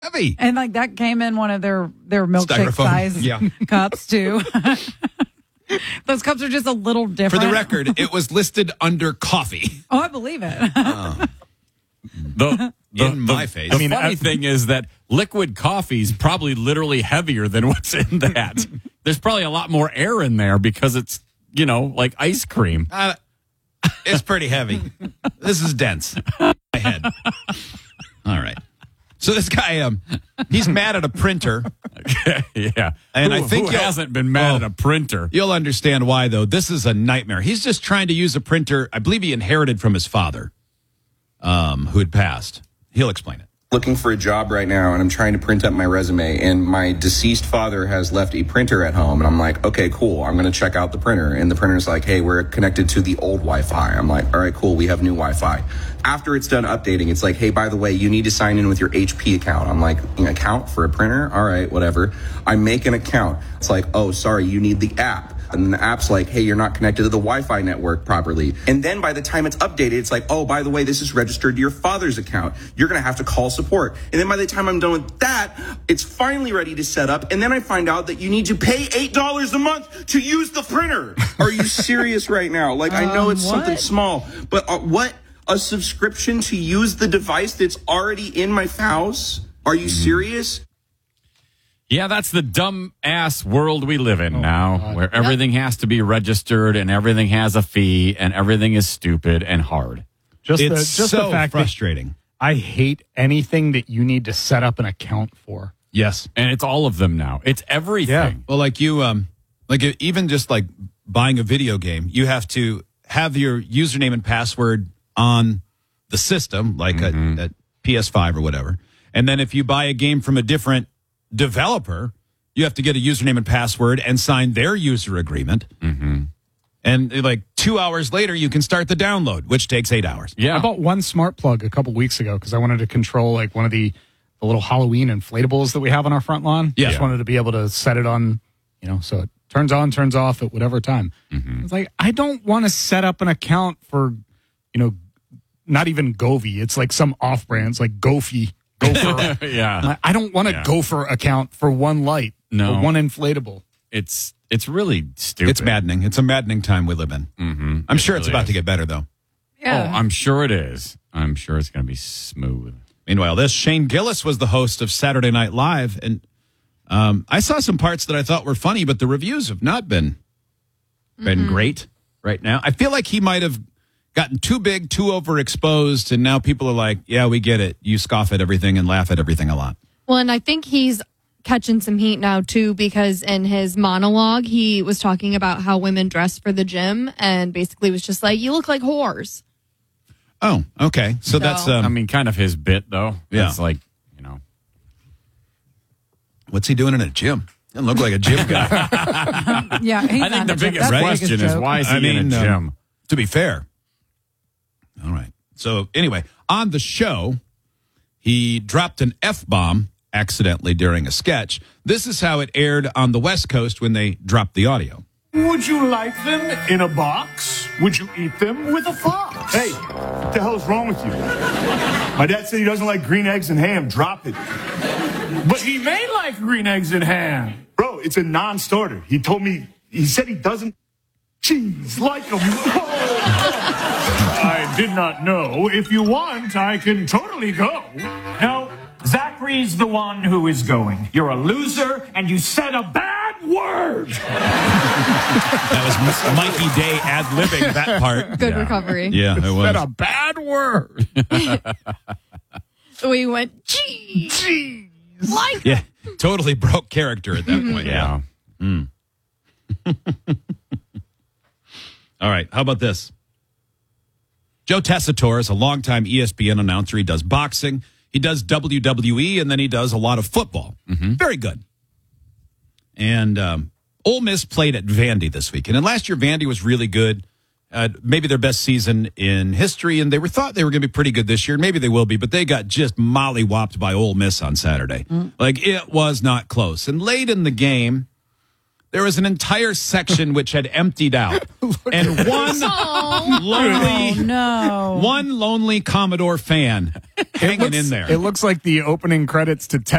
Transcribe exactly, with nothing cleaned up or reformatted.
Heavy. And like that came in one of their, their milkshake Styrofoam. size Yeah. cups too. Those cups are just a little For different. the record, it was listed under coffee. Oh, I believe it. Oh. The, the, In my the, face. The I mean, funny I- thing is that liquid coffee is probably literally heavier than what's in that. There's probably a lot more air in there because it's, you know, like ice cream. Uh, it's pretty heavy. This is dense. My head. All right. So this guy, um, he's mad at a printer. Yeah. And who, I think who you'll- hasn't been mad well, at a printer? You'll understand why, though. This is a nightmare. He's just trying to use a printer. I believe he inherited from his father, um, who had passed. He'll explain it. Looking for a job right now, and I'm trying to print up my resume, and my deceased father has left a printer at home, and I'm like, okay, cool, I'm going to check out the printer, and the printer's like, hey, we're connected to the old Wi-Fi. I'm like, all right, cool, we have new Wi-Fi. After it's done updating, it's like, hey, by the way, you need to sign in with your H P account. I'm like, an account for a printer? All right, whatever. I make an account. It's like, oh, sorry, you need the app. And then the app's like, hey, you're not connected to the Wi-Fi network properly. And then by the time it's updated, it's like, oh, by the way, this is registered to your father's account. You're going to have to call support. And then by the time I'm done with that, it's finally ready to set up. And then I find out that you need to pay eight dollars a month to use the printer. Are you serious right now? Like, I know Um, it's what? something small, but uh, what? A subscription to use the device that's already in my house? Are you serious? Yeah, that's the dumb ass world we live in now, where everything has to be registered and everything has a fee and everything is stupid and hard. Just It's the, just so the fact frustrating. that I hate anything that you need to set up an account for. Yes. And it's all of them now. It's everything. Yeah. Well, like you, um, like even just like buying a video game, you have to have your username and password on the system, like Mm-hmm. a, a P S five or whatever. And then if you buy a game from a different developer, you have to get a username and password and sign their user agreement. Mm-hmm. And like two hours later, you can start the download, which takes eight hours. Yeah. I bought one smart plug a couple weeks ago because I wanted to control like one of the, the little Halloween inflatables that we have on our front lawn. Yeah. Just wanted to be able to set it on, you know, so it turns on, turns off at whatever time. Mm-hmm. It's like, I don't want to set up an account for, you know, not even Govee. It's like some off brands like Gophy. Gopher. yeah. I don't want a Yeah. Gopher account for one light. No. Or one inflatable. It's it's really stupid. It's maddening. It's a maddening time we live in. Mm-hmm. I'm sure it's really about is. to get better, though. Yeah. Oh, I'm sure it is. I'm sure it's going to be smooth. Meanwhile, this Shane Gillis was the host of Saturday Night Live, and um, I saw some parts that I thought were funny, but the reviews have not been been great right now. I feel like he might have gotten too big, too overexposed, and now people are like, "Yeah, we get it. You scoff at everything and laugh at everything a lot." Well, and I think he's catching some heat now too, because in his monologue he was talking about how women dress for the gym and basically was just like, you look like whores. Oh, okay. So, So- that's um, I mean, kind of his bit, though. Yeah. It's like, you know. what's he doing in a gym? Doesn't look like a gym guy. yeah. he's I not think the a joke. biggest That's the question biggest is joke. why is he I mean, in a um, gym? to be fair. All right. So anyway, on the show, he dropped an F-bomb accidentally during a sketch. This is how it aired on the West Coast when they dropped the audio. Would you like them in a box? Would you eat them with a fork? Hey, what the hell is wrong with you? My dad said he doesn't like green eggs and ham. Drop it. But he may like green eggs and ham. Bro, it's a non-starter. He told me, he said he doesn't cheese like them. I did not know. If you want, I can totally go. No, Zachary's the one who is going. You're a loser, and you said a bad word. That was M- Mikey Day ad-libbing that part. Good Yeah. recovery. Yeah, it was. Said a bad word. We went, gee, like Yeah, totally broke character at that point. Yeah. All right, how about this? Joe Tessitore is a longtime E S P N announcer. He does boxing, he does W W E, and then he does a lot of football. Very good. And um, Ole Miss played at Vandy this weekend. And last year, Vandy was really good. Uh, maybe their best season in history. And they were thought they were going to be pretty good this year. Maybe they will be, but they got just mollywopped by Ole Miss on Saturday. Like, it was not close. And late in the game, there was an entire section which had emptied out. And one lonely, Oh, no. one lonely Commodore fan hanging looks, in there. It looks like the opening credits to Ted